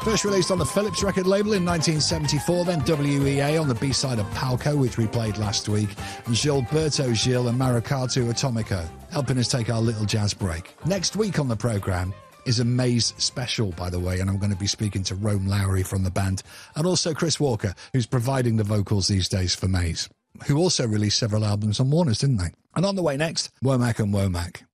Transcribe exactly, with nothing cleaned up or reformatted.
First released on the Philips record label in nineteen seventy-four, then W E A on the B-side of Palco, which we played last week, and Gilberto Gil and Maracatu Atomico, helping us take our little jazz break. Next week on the programme is a Maze special, by the way, and I'm going to be speaking to Rome Lowry from the band, and also Chris Walker, who's providing the vocals these days for Maze, who also released several albums on Warner's, didn't they? And on the way next, Womack and Womack.